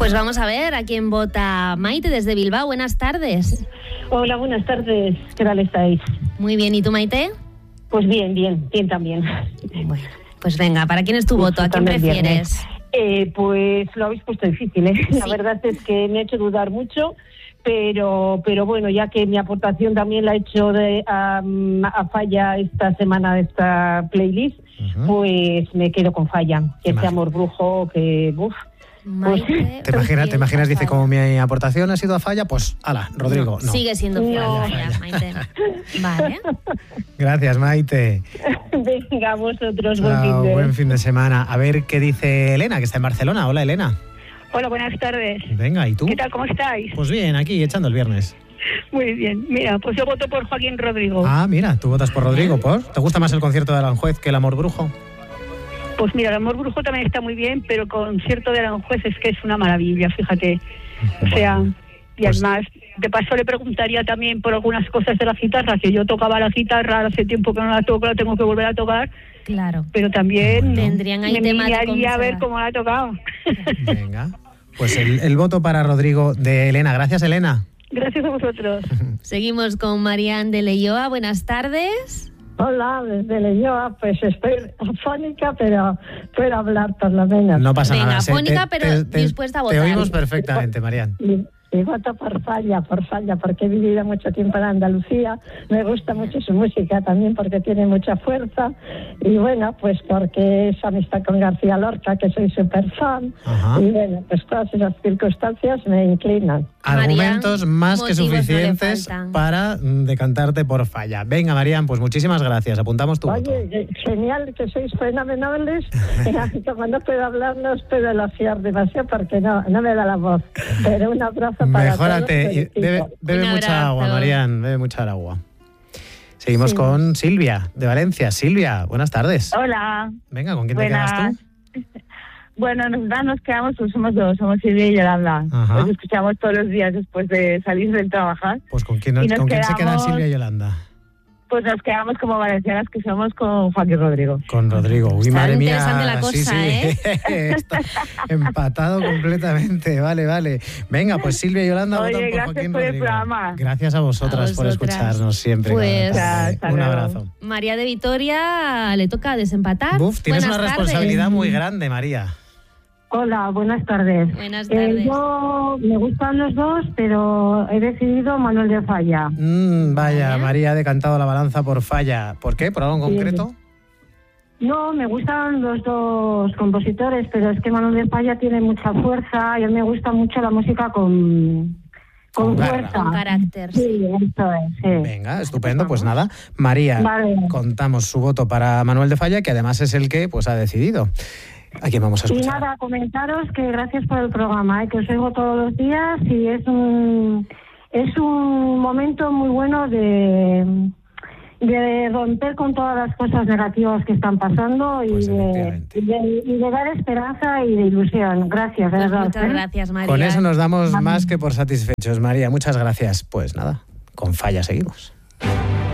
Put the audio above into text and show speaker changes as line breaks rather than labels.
Pues vamos a ver a quién vota Maite desde Bilbao. Buenas tardes.
Hola, buenas tardes. ¿Qué tal estáis?
Muy bien. ¿Y tú, Maite?
Pues bien también.
Bueno, pues venga, ¿para quién es tu voto? ¿A quién prefieres?
Pues lo habéis puesto difícil, ¿eh?
Sí.
La verdad es que me ha hecho dudar mucho, pero bueno, ya que mi aportación también la he hecho a Falla esta semana de esta playlist, pues me quedo con Falla. Que ese amor brujo, que...
Maite,
¿Te imaginas? Dice, como mi aportación ha sido a Falla, pues, ala, Rodrigo, no.
Sigue siendo Falla, Maite. Vale.
Gracias, Maite.
Venga, vosotros,
buen fin de semana. A ver qué dice Elena, que está en Barcelona. Hola, Elena.
Hola, buenas tardes.
Venga, ¿y tú?
¿Qué tal, cómo estáis?
Pues bien, aquí, echando el viernes.
Muy bien. Mira, pues yo voto por Joaquín Rodrigo.
Ah, mira, tú votas por Rodrigo, ¿por? ¿Te gusta más el concierto de Aranjuez que el amor brujo?
Pues mira, el amor brujo también está muy bien, pero el concierto de Aranjuez es que es una maravilla, fíjate. O sea, y
pues,
además, de paso le preguntaría también por algunas cosas de la guitarra, que yo tocaba la guitarra hace tiempo que no la toco, la tengo que volver a tocar.
Claro.
Pero también
tendrían ahí temas de
miraría a ver cómo la ha tocado.
Venga, pues el voto para Rodrigo de Elena. Gracias, Elena.
Gracias a vosotros.
Seguimos con Marian de Leioa. Buenas tardes.
Hola, desde Leioa, pues estoy afónica, pero puedo hablar por lo menos.
No pasa nada.
Afónica, pero dispuesta a votar.
Te oímos perfectamente, Marian.
Y voto por Falla, porque he vivido mucho tiempo en Andalucía. Me gusta mucho su música también porque tiene mucha fuerza. Y bueno, pues porque es amistad con García Lorca, que soy súper fan.
Ajá.
Y bueno, pues todas esas circunstancias me inclinan.
Argumentos
Marian,
más que suficientes
no le faltan.
para decantarte por Falla. Venga, Marian, pues muchísimas gracias. Apuntamos tu voto.
Oye, genial, que sois fenomenales. Como no puedo hablar, no os puedo elogiar demasiado porque no me da la voz. Pero un abrazo para
Mejórate.
todos.
Bebe
Un
mucha
abrazo.
agua, Marian. Bebe mucha agua. Seguimos con Silvia, de Valencia. Silvia, buenas tardes.
Hola.
Venga, ¿con quién te quedas tú?
Bueno, nos quedamos, pues somos dos, somos Silvia y Yolanda.
Ajá.
Nos escuchamos todos los días después de salir del trabajar.
Pues ¿con quién
Y nos
se quedan
quedamos-
Silvia y Yolanda?
Pues nos quedamos como valencianas que somos con Joaquín Rodrigo.
Con Rodrigo. Uy,
Está
madre mía.
interesante la cosa,
Está empatado completamente. Vale. Venga, pues Silvia y Yolanda
Oye,
votan por
gracias
Joaquín
por el
Rodrigo.
programa.
Gracias a vosotras por escucharnos siempre.
Pues,
cada tarde.
hasta
Un
luego.
abrazo.
María de Vitoria le toca desempatar.
Buf, tienes
Buenas
una
tardes.
responsabilidad muy grande, María.
Hola, buenas tardes.
Buenas tardes.
Yo me gustan los dos, pero he decidido Manuel de Falla.
Vaya,
Vale.
María ha decantado la balanza por Falla. ¿Por qué? ¿Por algo en
Sí.
concreto?
No, me gustan los dos compositores, pero es que Manuel de Falla tiene mucha fuerza y a mí me gusta mucho la música con
garra.
fuerza.
Con carácter.
Sí, esto es, sí.
Venga, estupendo. Pues nada, María,
Vale.
contamos su voto para Manuel de Falla, que además es el que pues ha decidido. ¿A quién vamos a
Y
escuchar?
nada, comentaros que gracias por el programa, que os oigo todos los días y es un momento muy bueno de romper con todas las cosas negativas que están pasando
Pues
y
efectivamente.
de dar esperanza y de ilusión. Gracias, de
Pues
verdad.
muchas gracias, María.
Con eso nos damos más que por satisfechos, María. Muchas gracias. Pues nada, con Falla seguimos.